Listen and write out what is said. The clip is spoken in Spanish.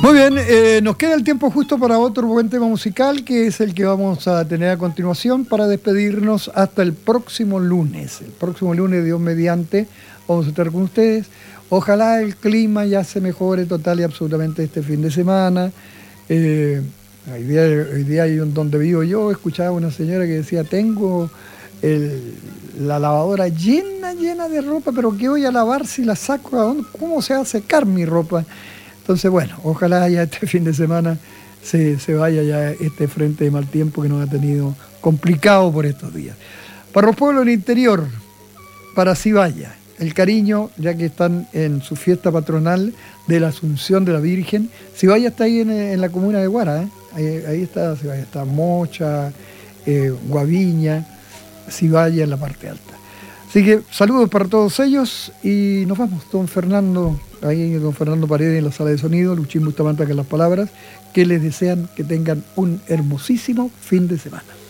Muy bien, nos queda el tiempo justo para otro buen tema musical, que es el que vamos a tener a continuación para despedirnos hasta el próximo lunes. El próximo lunes, Dios mediante, vamos a estar con ustedes. Ojalá el clima ya se mejore total y absolutamente este fin de semana. Hoy día donde vivo yo, escuchaba una señora que decía, tengo la lavadora llena de ropa, pero ¿qué voy a lavar si la saco? ¿Cómo se va a secar mi ropa? Entonces, bueno, ojalá ya este fin de semana se vaya ya este frente de mal tiempo que nos ha tenido complicado por estos días. Para los pueblos del interior, para Cibaya, el cariño, ya que están en su fiesta patronal de la Asunción de la Virgen. Cibaya está ahí en la comuna de Guara, ¿eh? Ahí está Cibaya, está Mocha, Guaviña, Cibaya en la parte alta. Así que saludos para todos ellos y nos vamos, don Fernando Paredes en la sala de sonido, Luchín Bustamante en las palabras, que les desean que tengan un hermosísimo fin de semana.